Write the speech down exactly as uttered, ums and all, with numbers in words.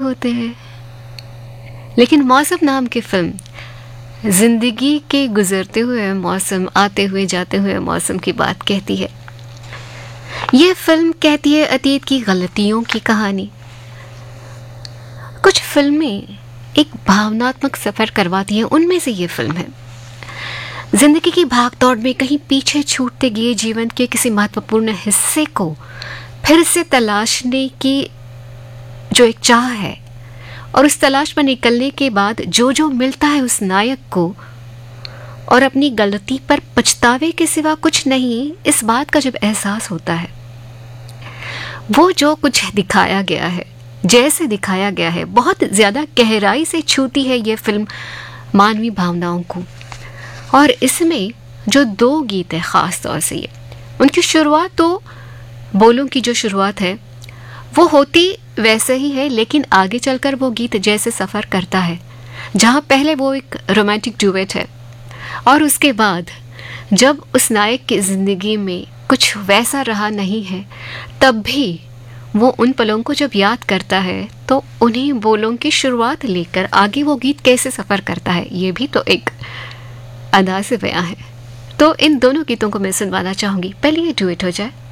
होते हैं, लेकिन मौसम नाम की फिल्म जिंदगी के गुजरते हुए मौसम, आते हुए जाते हुए मौसम की बात कहती है। यह फिल्म कहती है अतीत की गलतियों की कहानी। कुछ फिल्में एक भावनात्मक सफर करवाती हैं, उनमें से ये फिल्म है। जिंदगी की भागदौड़ में कहीं पीछे छूटते गए जीवन के किसी महत्वपूर्ण हिस्से को फिर से तलाशने की जो एक चाह है, और उस तलाश पर निकलने के बाद जो जो मिलता है उस नायक को, और अपनी गलती पर पछतावे के सिवा कुछ नहीं, इस बात का जब एहसास होता है, वो जो कुछ दिखाया गया है, जैसे दिखाया गया है, बहुत ज़्यादा गहराई से छूती है ये फिल्म मानवीय भावनाओं को। और इसमें जो दो गीत है ख़ास तौर से, ये उनकी शुरुआत, तो बोलों की जो शुरुआत है वो होती वैसे ही है, लेकिन आगे चलकर वो गीत जैसे सफ़र करता है, जहाँ पहले वो एक रोमांटिक डुएट है, और उसके बाद जब उस नायक की ज़िंदगी में कुछ वैसा रहा नहीं है, तब भी वो उन पलों को जब याद करता है तो उन्हीं बोलों की शुरुआत लेकर आगे वो गीत कैसे सफ़र करता है, ये भी तो एक अदा से बयां है। तो इन दोनों गीतों को मैं सुनवाना चाहूँगी। पहले ये डुएट हो जाए।